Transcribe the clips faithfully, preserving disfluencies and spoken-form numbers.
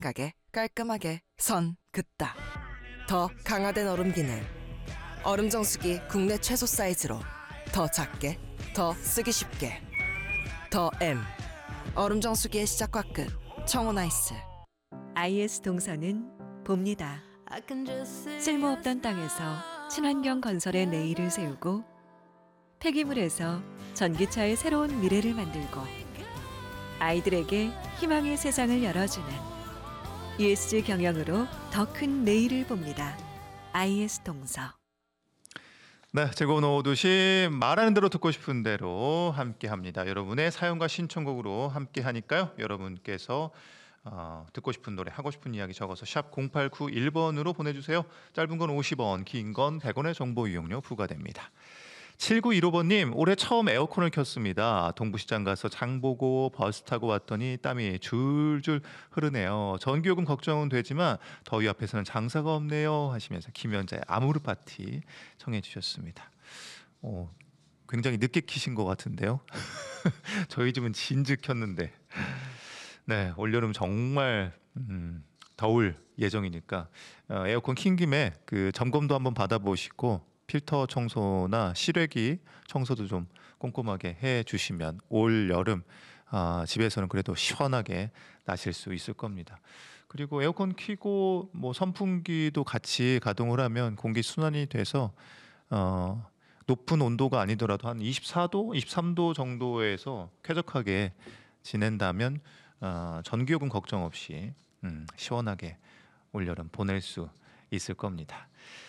촉촉하게 깔끔하게 선 긋다. 더 강화된 얼음 기능. 얼음 정수기 국내 최소 사이즈로 더 작게, 더 쓰기 쉽게. 더 M. 얼음 정수기의 시작과 끝. 청혼아이스. 아이에스 동서는 봅니다. 쓸모없던 땅에서 친환경 건설의 내일을 세우고 폐기물에서 전기차의 새로운 미래를 만들고 아이들에게 희망의 세상을 열어주는 이에스지 경영으로 더 큰 내일을 봅니다. 아이에스 동서. 네, 즐거운 오후 두 시 말하는 대로 듣고 싶은 대로 함께합니다. 여러분의 사연과 신청곡으로 함께하니까요. 여러분께서 어, 듣고 싶은 노래, 하고 싶은 이야기 적어서 샵 공팔구일 번으로 보내주세요. 짧은 건 오십 원, 긴 건 백 원의 정보 이용료 부과됩니다. 칠구일오 번님, 올해 처음 에어컨을 켰습니다. 동부시장 가서 장 보고 버스 타고 왔더니 땀이 줄줄 흐르네요. 전기요금 걱정은 되지만 더위 앞에서는 장사가 없네요 하시면서 김연자의 아모르 파티 청해 주셨습니다. 어, 굉장히 늦게 키신 것 같은데요. 저희 집은 진즉 켰는데 네, 올여름 정말 음, 더울 예정이니까 어, 에어컨 킨 김에 그 점검도 한번 받아보시고 필터 청소나 실외기 청소도 좀 꼼꼼하게 해주시면 올 여름 아, 집에서는 그래도 시원하게 나실 수 있을 겁니다. 그리고 에어컨 켜고 뭐 선풍기도 같이 가동을 하면 공기 순환이 돼서 어, 높은 온도가 아니더라도 한 이십사 도, 이십삼 도 정도에서 쾌적하게 지낸다면 어, 전기요금 걱정 없이 음, 시원하게 올여름 보낼 수 있을 겁니다.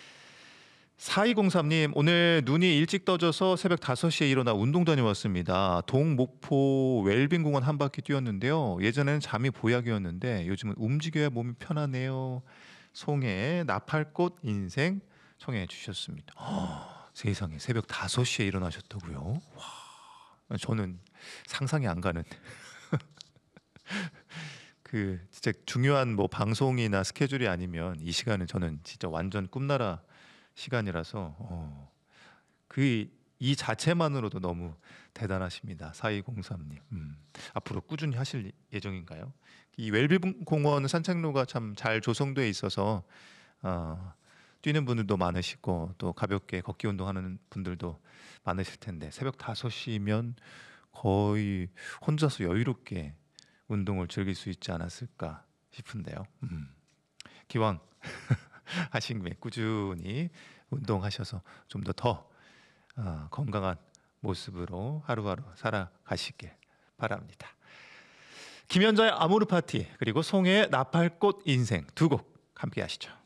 사이공삼님, 오늘 눈이 일찍 떠져서 새벽 다섯 시에 일어나 운동 다녀왔습니다. 동목포 웰빙공원 한 바퀴 뛰었는데요. 예전에는 잠이 보약이었는데 요즘은 움직여야 몸이 편하네요. 송해 나팔꽃 인생 청해 주셨습니다. 허, 세상에 새벽 다섯 시에 일어나셨다고요? 와, 저는 상상이 안 가는 그 진짜 중요한 뭐 방송이나 스케줄이 아니면 이 시간은 저는 진짜 완전 꿈나라 시간이라서 어, 그 이 자체만으로도 너무 대단하십니다. 사이공삼님. 음, 앞으로 꾸준히 하실 예정인가요? 이 웰빙공원 산책로가 참 잘 조성돼 있어서 어, 뛰는 분들도 많으시고 또 가볍게 걷기 운동하는 분들도 많으실 텐데 새벽 다섯 시면 거의 혼자서 여유롭게 운동을 즐길 수 있지 않았을까 싶은데요. 음, 기왕 하신 김에 꾸준히 운동하셔서 좀 더 더 어, 건강한 모습으로 하루하루 살아가시길 바랍니다. 김연자의 아모르 파티 그리고 송혜의 나팔꽃 인생 두 곡 함께 하시죠.